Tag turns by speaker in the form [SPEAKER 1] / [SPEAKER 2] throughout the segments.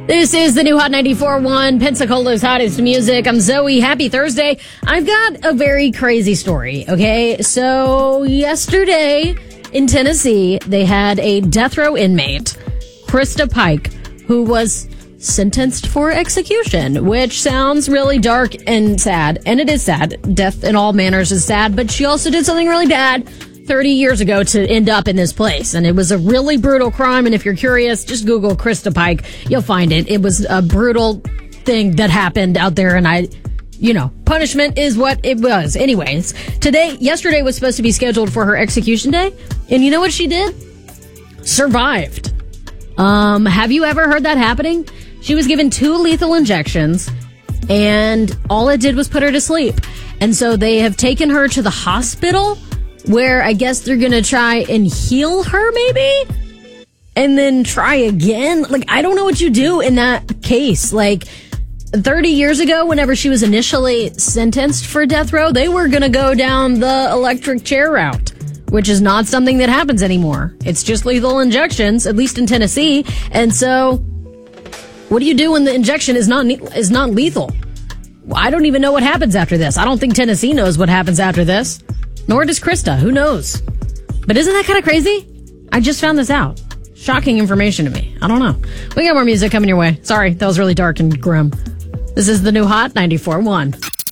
[SPEAKER 1] This is the new Hot 94.1, Pensacola's hottest music. I'm Zoe. Happy Thursday. I've got a very crazy story, okay? So yesterday in Tennessee, they had a death row inmate, Krista Pike, who was sentenced for execution, which sounds really dark and sad. And it is sad. Death in all manners is sad, but she also did something really bad 30 years ago to end up in this place. And it was a really brutal crime. And if you're curious, just Google Krista Pike. You'll find it. It was a brutal thing that happened out there. And punishment is what it was. Anyways, yesterday was supposed to be scheduled for her execution day. And you know what she did? Survived. Have you ever heard that happening? She was given 2 lethal injections and all it did was put her to sleep. And so they have taken her to the hospital, where I guess they're going to try and heal her, maybe? And then try again? Like, I don't know what you do in that case. Like, 30 years ago, whenever she was initially sentenced for death row, they were going to go down the electric chair route, which is not something that happens anymore. It's just lethal injections, at least in Tennessee. And so, what do you do when the injection is not lethal? I don't even know what happens after this. I don't think Tennessee knows what happens after this. Nor does Krista. Who knows? But isn't that kind of crazy? I just found this out. Shocking information to me. I don't know. We got more music coming your way. Sorry, that was really dark and grim. This is the new Hot 94.1.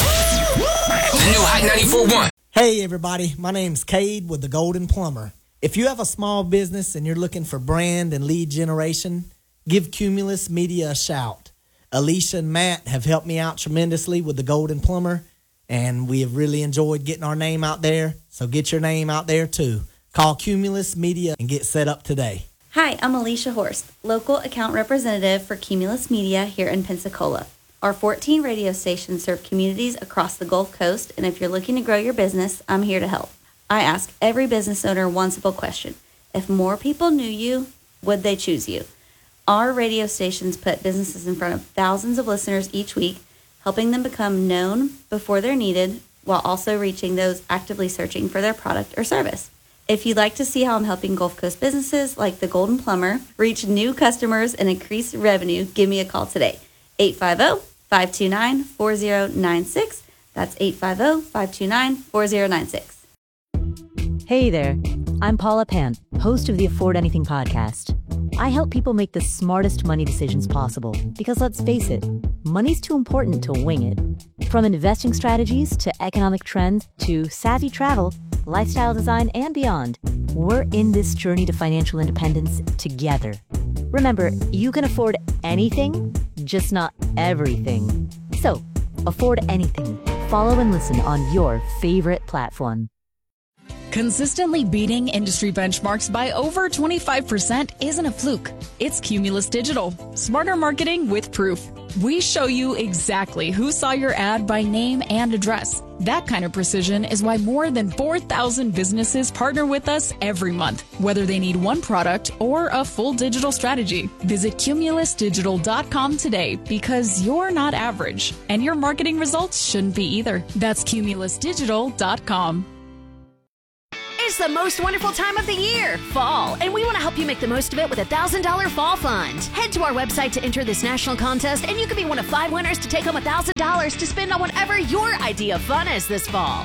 [SPEAKER 2] The new Hot 94.1.
[SPEAKER 3] Hey everybody, my name's Cade with The Golden Plumber. If you have a small business and you're looking for brand and lead generation, give Cumulus Media a shout. Alicia and Matt have helped me out tremendously with The Golden Plumber, and we have really enjoyed getting our name out there, so get your name out there too. Call Cumulus Media and get set up today.
[SPEAKER 4] Hi, I'm Alicia Horst, local account representative for Cumulus Media here in Pensacola. Our 14 radio stations serve communities across the Gulf Coast, and if you're looking to grow your business, I'm here to help. I ask every business owner one simple question. If more people knew you, would they choose you? Our radio stations put businesses in front of thousands of listeners each week, helping them become known before they're needed, while also reaching those actively searching for their product or service. If you'd like to see how I'm helping Gulf Coast businesses like The Golden Plumber reach new customers and increase revenue, give me a call today. 850-529-4096. That's 850-529-4096.
[SPEAKER 5] Hey there, I'm Paula Pant, host of the Afford Anything podcast. I help people make the smartest money decisions possible because, let's face it, money's too important to wing it. From investing strategies to economic trends to savvy travel, lifestyle design, and beyond, we're in this journey to financial independence together. Remember, you can afford anything, just not everything. So, afford anything. Follow and listen on your favorite platform.
[SPEAKER 6] Consistently beating industry benchmarks by over 25% isn't a fluke. It's Cumulus Digital. Smarter marketing with proof. We show you exactly who saw your ad by name and address. That kind of precision is why more than 4,000 businesses partner with us every month, whether they need one product or a full digital strategy. Visit cumulusdigital.com today because you're not average, and your marketing results shouldn't be either. That's cumulusdigital.com.
[SPEAKER 7] It's the most wonderful time of the year, fall, and we want to help you make the most of it with a $1,000 fall fund. Head to our website to enter this national contest, and you could be one of 5 winners to take home $1,000 to spend on whatever your idea of fun is this fall.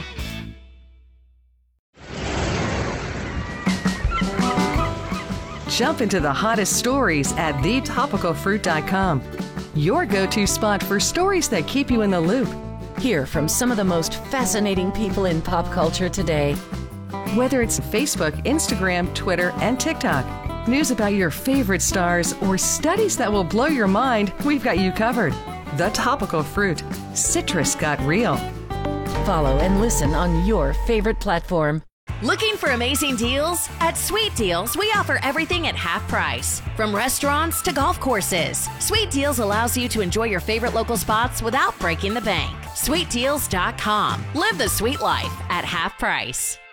[SPEAKER 8] Jump into the hottest stories at thetopicalfruit.com. Your go-to spot for stories that keep you in the loop.
[SPEAKER 9] Hear from some of the most fascinating people in pop culture today.
[SPEAKER 8] Whether it's Facebook, Instagram, Twitter, and TikTok, news about your favorite stars, or studies that will blow your mind, we've got you covered. The Topical Fruit. Citrus got real.
[SPEAKER 9] Follow and listen on your favorite platform.
[SPEAKER 7] Looking for amazing deals? At Sweet Deals, we offer everything at half price. From restaurants to golf courses, Sweet Deals allows you to enjoy your favorite local spots without breaking the bank. SweetDeals.com. Live the sweet life at half price.